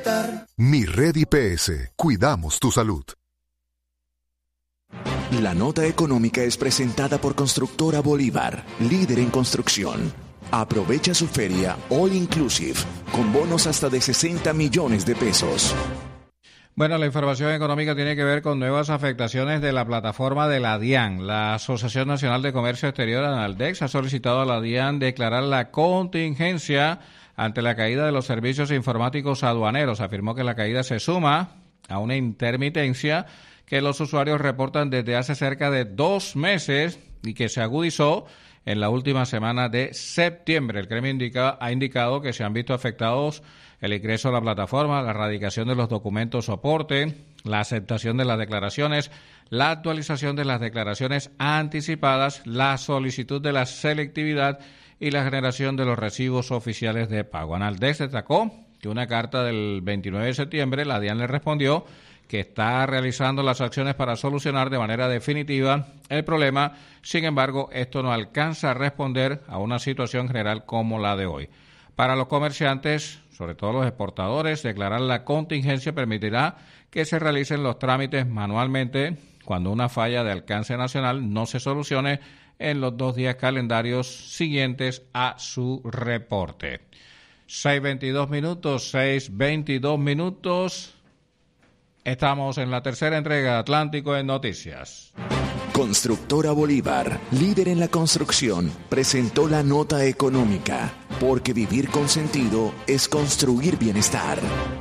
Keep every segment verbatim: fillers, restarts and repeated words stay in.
bienestar. Mi Red I P S. Cuidamos tu salud. La nota económica es presentada por Constructora Bolívar, líder en construcción. Aprovecha su feria All Inclusive, con bonos hasta de sesenta millones de pesos. Bueno, la información económica tiene que ver con nuevas afectaciones de la plataforma de la DIAN. La Asociación Nacional de Comercio Exterior, ANALDEX, ha solicitado a la DIAN declarar la contingencia ante la caída de los servicios informáticos aduaneros. Afirmó que la caída se suma a una intermitencia que los usuarios reportan desde hace cerca de dos meses y que se agudizó en la última semana de septiembre. El gremio indica, ha indicado que se han visto afectados el ingreso a la plataforma, la erradicación de los documentos soporte, la aceptación de las declaraciones, la actualización de las declaraciones anticipadas, la solicitud de la selectividad y la generación de los recibos oficiales de pago. ANALDEX destacó que una carta del veintinueve de septiembre, la DIAN le respondió que está realizando las acciones para solucionar de manera definitiva el problema. Sin embargo, esto no alcanza a responder a una situación general como la de hoy. Para los comerciantes, sobre todo los exportadores, declarar la contingencia permitirá que se realicen los trámites manualmente cuando una falla de alcance nacional no se solucione en los dos días calendarios siguientes a su reporte. seis veintidós minutos, seis veintidós minutos. Estamos en la tercera entrega de Atlántico en Noticias. Constructora Bolívar, líder en la construcción, presentó la nota económica, porque vivir con sentido es construir bienestar.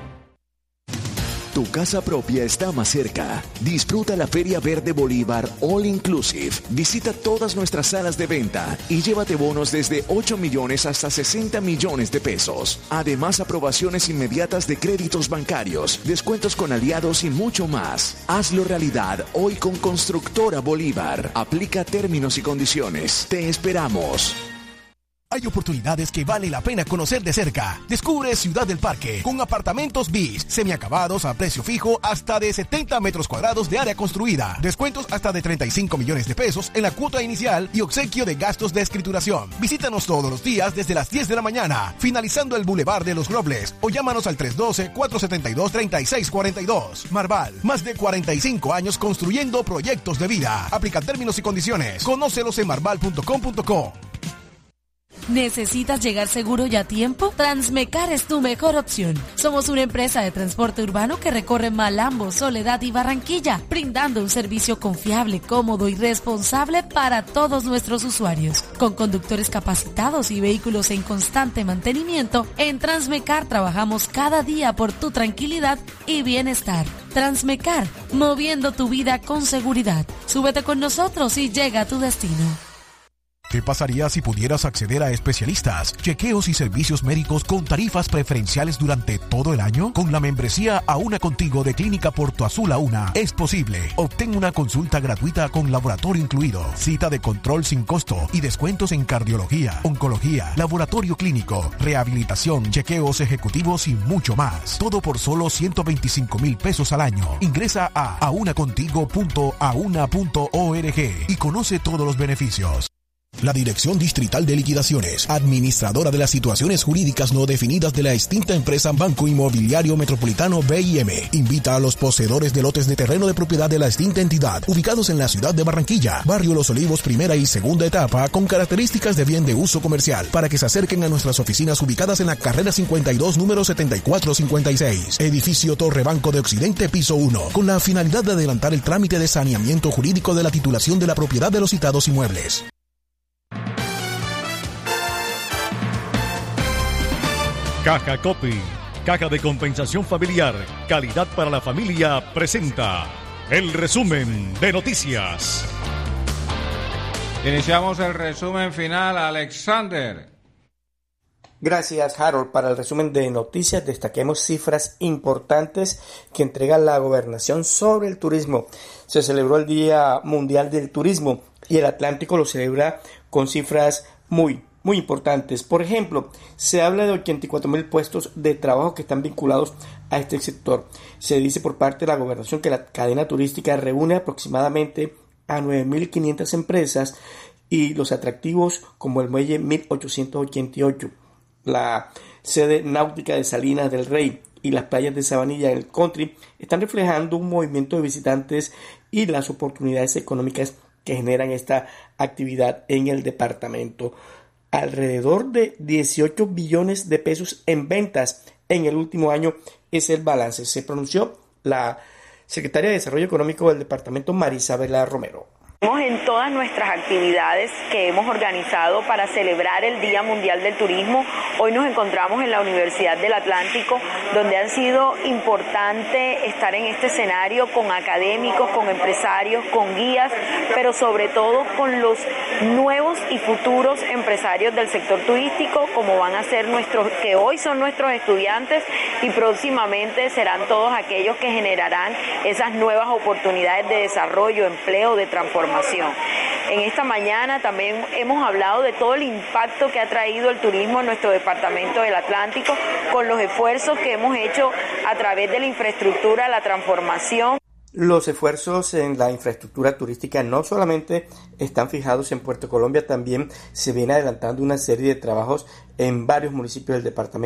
Tu casa propia está más cerca. Disfruta la Feria Verde Bolívar All Inclusive. Visita todas nuestras salas de venta y llévate bonos desde ocho millones hasta sesenta millones de pesos. Además, aprobaciones inmediatas de créditos bancarios, descuentos con aliados y mucho más. Hazlo realidad hoy con Constructora Bolívar. Aplica términos y condiciones. Te esperamos. Hay oportunidades que vale la pena conocer de cerca. Descubre Ciudad del Parque con apartamentos bis, semiacabados a precio fijo hasta de setenta metros cuadrados de área construida. Descuentos hasta de treinta y cinco millones de pesos en la cuota inicial y obsequio de gastos de escrituración. Visítanos todos los días desde las diez de la mañana, finalizando el Boulevard de los Robles, o llámanos al tres uno dos, cuatro siete dos, tres seis cuatro dos. Marval, más de cuarenta y cinco años construyendo proyectos de vida. Aplica términos y condiciones. Conócelos en marval punto com punto co. ¿Necesitas llegar seguro y a tiempo? Transmecar es tu mejor opción. Somos una empresa de transporte urbano que recorre Malambo, Soledad y Barranquilla, brindando un servicio confiable, cómodo y responsable para todos nuestros usuarios. Con conductores capacitados y vehículos en constante mantenimiento, en Transmecar trabajamos cada día por tu tranquilidad y bienestar. Transmecar, moviendo tu vida con seguridad. Súbete con nosotros y llega a tu destino. ¿Qué pasaría si pudieras acceder a especialistas, chequeos y servicios médicos con tarifas preferenciales durante todo el año? Con la membresía A Una Contigo de Clínica Porto Azul A Una, es posible. Obtén una consulta gratuita con laboratorio incluido, cita de control sin costo y descuentos en cardiología, oncología, laboratorio clínico, rehabilitación, chequeos ejecutivos y mucho más. Todo por solo ciento veinticinco mil pesos al año. Ingresa a aunacontigo punto auna punto org y conoce todos los beneficios. La Dirección Distrital de Liquidaciones, administradora de las situaciones jurídicas no definidas de la extinta empresa Banco Inmobiliario Metropolitano B I M, invita a los poseedores de lotes de terreno de propiedad de la extinta entidad, ubicados en la ciudad de Barranquilla, barrio Los Olivos, primera y segunda etapa, con características de bien de uso comercial, para que se acerquen a nuestras oficinas ubicadas en la carrera cincuenta y dos, número setenta y cuatro cincuenta y seis, edificio Torre Banco de Occidente, piso uno, con la finalidad de adelantar el trámite de saneamiento jurídico de la titulación de la propiedad de los citados inmuebles. Caja Copy, Caja de Compensación Familiar, calidad para la familia, presenta el resumen de noticias. Iniciamos el resumen final, Alexander. Gracias, Harold. Para el resumen de noticias destaquemos cifras importantes que entrega la gobernación sobre el turismo. Se celebró el Día Mundial del Turismo y el Atlántico lo celebra con cifras muy muy importantes. Por ejemplo, se habla de ochenta y cuatro mil puestos de trabajo que están vinculados a este sector. Se dice por parte de la gobernación que la cadena turística reúne aproximadamente a nueve mil quinientas empresas y los atractivos como el muelle mil ochocientos ochenta y ocho, la sede náutica de Salinas del Rey, y las playas de Sabanilla en el country están reflejando un movimiento de visitantes y las oportunidades económicas que generan esta actividad en el departamento. Alrededor de dieciocho billones de pesos en ventas en el último año es el balance. Se pronunció la secretaria de Desarrollo Económico del departamento, Marisabela Romero. En todas nuestras actividades que hemos organizado para celebrar el Día Mundial del Turismo, hoy nos encontramos en la Universidad del Atlántico, donde ha sido importante estar en este escenario con académicos, con empresarios, con guías, pero sobre todo con los nuevos y futuros empresarios del sector turístico, como van a ser nuestros, que hoy son nuestros estudiantes y próximamente serán todos aquellos que generarán esas nuevas oportunidades de desarrollo, empleo, de transformación. En esta mañana también hemos hablado de todo el impacto que ha traído el turismo en nuestro departamento del Atlántico, con los esfuerzos que hemos hecho a través de la infraestructura, la transformación. Los esfuerzos en la infraestructura turística no solamente están fijados en Puerto Colombia, también se viene adelantando una serie de trabajos en varios municipios del departamento.